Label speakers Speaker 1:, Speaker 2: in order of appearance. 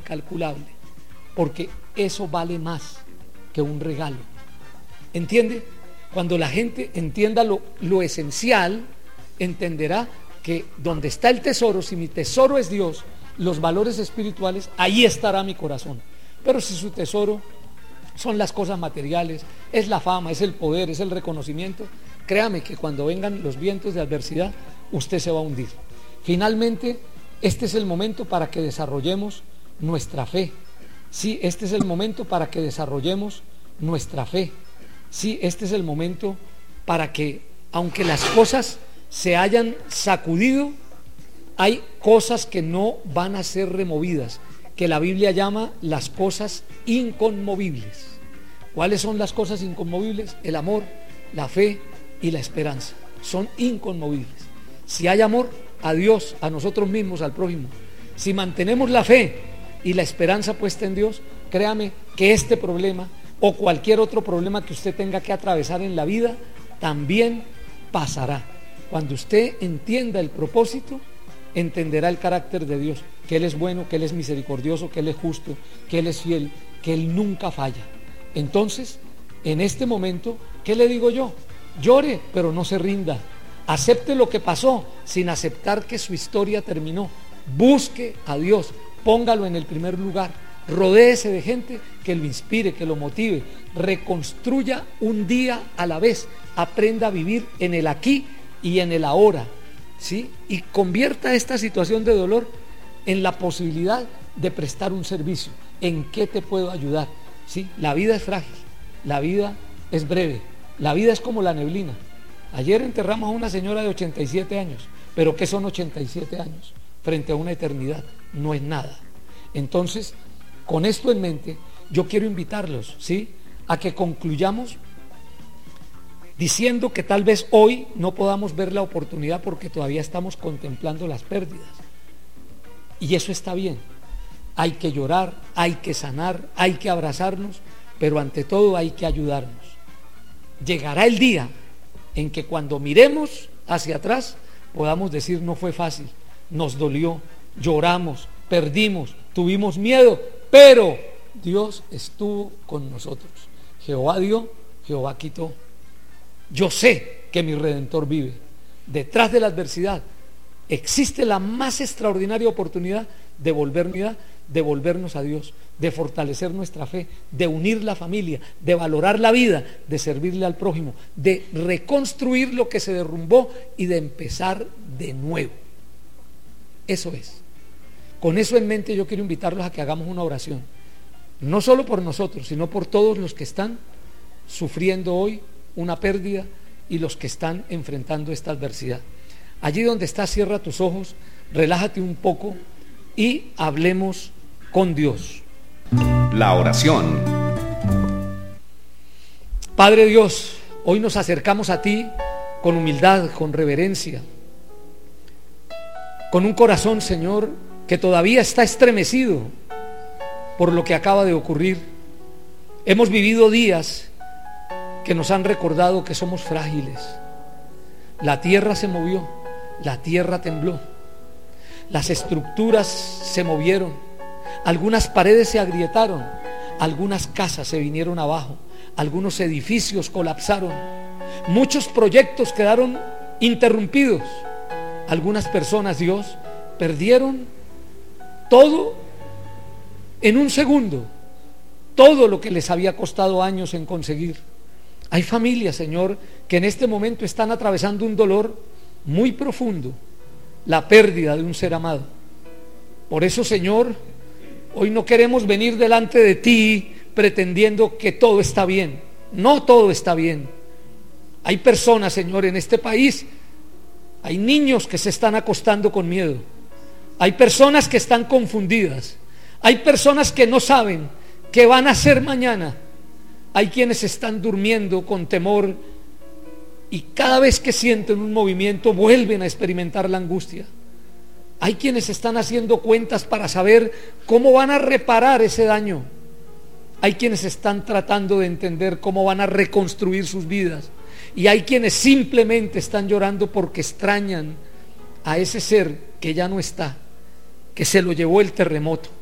Speaker 1: incalculable, porque eso vale más que un regalo. ¿Entiende? Cuando la gente entienda lo esencial, entenderá que donde está el tesoro, si mi tesoro es Dios, los valores espirituales, ahí estará mi corazón. Pero si su tesoro son las cosas materiales, es la fama, es el poder, es el reconocimiento, créame que cuando vengan los vientos de adversidad, usted se va a hundir. Finalmente, este es el momento para que desarrollemos nuestra fe. Sí, este es el momento para que desarrollemos nuestra fe. Sí, este es el momento para que, aunque las cosas se hayan sacudido, hay cosas que no van a ser removidas, que la Biblia llama las cosas inconmovibles. ¿Cuáles son las cosas inconmovibles? El amor, la fe y la esperanza. Son inconmovibles. Si hay amor a Dios, a nosotros mismos, al prójimo, si mantenemos la fe y la esperanza puesta en Dios, créame que este problema o cualquier otro problema que usted tenga que atravesar en la vida también pasará. Cuando usted entienda el propósito, entenderá el carácter de Dios, que Él es bueno, que Él es misericordioso, que Él es justo, que Él es fiel, que Él nunca falla. Entonces, en este momento, ¿qué le digo yo? Llore, pero no se rinda. Acepte lo que pasó sin aceptar que su historia terminó. Busque a Dios, póngalo en el primer lugar. Rodéese de gente que lo inspire, que lo motive. Reconstruya un día a la vez. Aprenda a vivir en el aquí y en el ahora, ¿sí? Y convierta esta situación de dolor en la posibilidad de prestar un servicio. ¿En qué te puedo ayudar? ¿Sí? La vida es frágil, la vida es breve, la vida es como la neblina. Ayer enterramos a una señora de 87 años, pero ¿qué son 87 años? Frente a una eternidad, no es nada. Entonces, con esto en mente, yo quiero invitarlos, ¿sí?, a que concluyamos diciendo que tal vez hoy no podamos ver la oportunidad porque todavía estamos contemplando las pérdidas. Y eso está bien. Hay que llorar, hay que sanar, hay que abrazarnos, pero ante todo hay que ayudarnos. Llegará el día en que cuando miremos hacia atrás podamos decir: no fue fácil, nos dolió, lloramos, perdimos, tuvimos miedo, pero Dios estuvo con nosotros. Jehová dio, Jehová quitó. Yo sé que mi Redentor vive. Detrás de la adversidad existe la más extraordinaria oportunidad de volvernos a Dios, de fortalecer nuestra fe, de unir la familia, de valorar la vida, de servirle al prójimo, de reconstruir lo que se derrumbó y de empezar de nuevo. Eso es. Con eso en mente yo quiero invitarlos a que hagamos una oración, no solo por nosotros, sino por todos los que están sufriendo hoy una pérdida y los que están enfrentando esta adversidad. Allí donde estás, cierra tus ojos, relájate un poco y hablemos con Dios.
Speaker 2: La oración.
Speaker 1: Padre Dios, hoy nos acercamos a ti con humildad, con reverencia, con un corazón, Señor, que todavía está estremecido por lo que acaba de ocurrir. Hemos vivido días que nos han recordado que somos frágiles. La tierra se movió, la tierra tembló, las estructuras se movieron, algunas paredes se agrietaron, algunas casas se vinieron abajo, algunos edificios colapsaron, muchos proyectos quedaron interrumpidos, algunas personas, Dios, perdieron todo en un segundo, todo lo que les había costado años en conseguir. Hay familias, Señor, que en este momento están atravesando un dolor muy profundo, la pérdida de un ser amado. Por eso, Señor, hoy no queremos venir delante de ti pretendiendo que todo está bien. No todo está bien. Hay personas, Señor, en este país, hay niños que se están acostando con miedo, hay personas que están confundidas, hay personas que no saben qué van a hacer mañana. Hay quienes están durmiendo con temor y cada vez que sienten un movimiento vuelven a experimentar la angustia. Hay quienes están haciendo cuentas para saber cómo van a reparar ese daño. Hay quienes están tratando de entender cómo van a reconstruir sus vidas. Y hay quienes simplemente están llorando porque extrañan a ese ser que ya no está, que se lo llevó el terremoto.